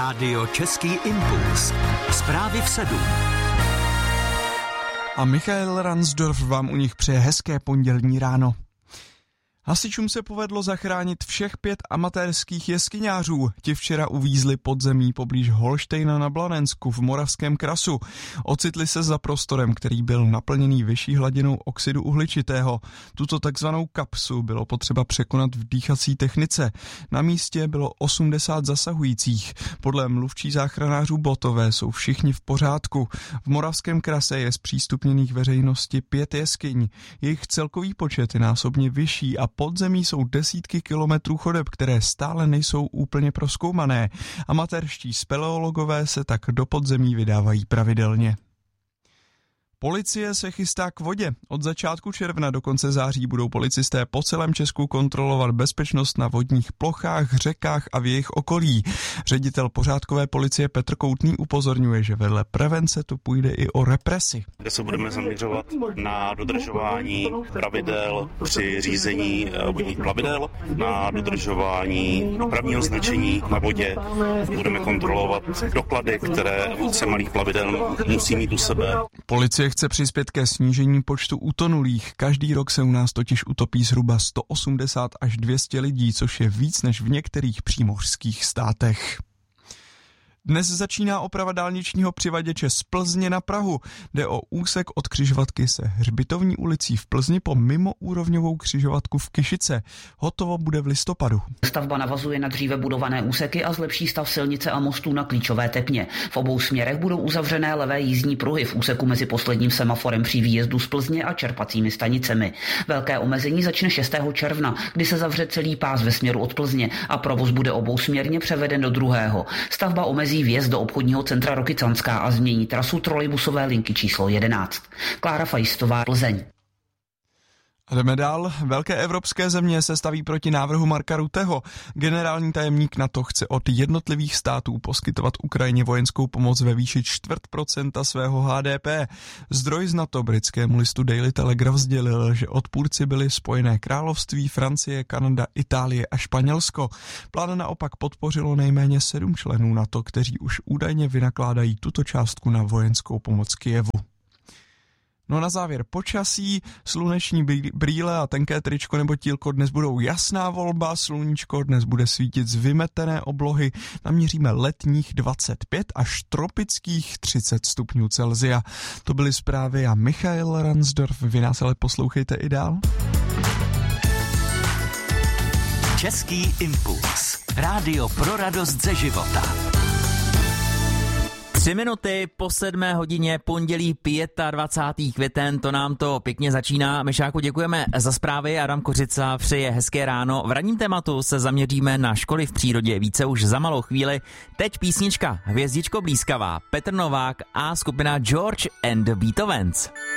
Rádio Český impuls. Zprávy v 7. A Michael Ransdorf vám u nich přeje hezké pondělní ráno. Hasičům se povedlo zachránit všech 5 amatérských jeskyňářů. Ti včera uvízli pod zemí poblíž Holštejna na Blanensku v Moravském krasu. Ocitli se za prostorem, který byl naplněný vyšší hladinou oxidu uhličitého. Tuto takzvanou kapsu bylo potřeba překonat v dýchací technice. Na místě bylo 80 zasahujících. Podle mluvčí záchranářů Botové jsou všichni v pořádku. V Moravském krase je zpřístupněných veřejnosti 5 jeskyň. Jejich celkový počet je násobně vyšší a pod zemí jsou desítky kilometrů chodeb, které stále nejsou úplně prozkoumané. Amatérští speleologové se tak do podzemí vydávají pravidelně. Policie se chystá k vodě. Od začátku června do konce září budou policisté po celém Česku kontrolovat bezpečnost na vodních plochách, řekách a v jejich okolí. Ředitel pořádkové policie Petr Koutný upozorňuje, že vedle prevence tu půjde i o represi. Kde se budeme zaměřovat na dodržování pravidel při řízení vodních plavidel, na dodržování dopravního značení na vodě. Budeme kontrolovat doklady, které vůdce malých plavidel musí mít u sebe. Policie chce přispět ke snížení počtu utonulých. Každý rok se u nás totiž utopí zhruba 180 až 200 lidí, což je víc než v některých přímořských státech. Dnes začíná oprava dálničního přivaděče z Plzně na Prahu. Jde o úsek od křižovatky se Hřbitovní ulicí v Plzni po mimoúrovňovou křižovatku v Kyšice. Hotovo bude v listopadu. Stavba navazuje na dříve budované úseky a zlepší stav silnice a mostů na klíčové tepně. V obou směrech budou uzavřené levé jízdní pruhy v úseku mezi posledním semaforem při výjezdu z Plzně a čerpacími stanicemi. Velké omezení začne 6. června, kdy se zavře celý pás ve směru od Plzně a provoz bude obousměrně převeden do druhého. Stavba omezí vjezd do obchodního centra Rokycanská a změní trasu trolejbusové linky číslo 11. Klára Fajstová, Plzeň. A jdeme dál. Velké evropské země se staví proti návrhu Marka Rutteho. Generální tajemník NATO chce od jednotlivých států poskytovat Ukrajině vojenskou pomoc ve výši 0,25% svého HDP. Zdroj z NATO britskému listu Daily Telegraph sdělil, že odpůrci byli Spojené království, Francie, Kanada, Itálie a Španělsko. Plán naopak podpořilo nejméně 7 členů NATO, kteří už údajně vynakládají tuto částku na vojenskou pomoc Kyjevu. No a na závěr počasí, sluneční brýle a tenké tričko nebo tílko dnes budou jasná volba, sluníčko dnes bude svítit z vymetené oblohy, naměříme letních 25 až tropických 30 stupňů Celsia. To byly zprávy a Michael Ransdorf, vy nás ale poslouchejte i dál. Český impuls. Rádio pro radost ze života. 3 minuty po 7 hodině, pondělí 25. květen, to nám to pěkně začíná. Myšáku, děkujeme za zprávy, Adam Kořica přeje hezké ráno. V ranním tématu se zaměříme na školy v přírodě, více už za malou chvíli. Teď písnička Hvězdičko blízkavá, Petr Novák a skupina George and the Beethovens.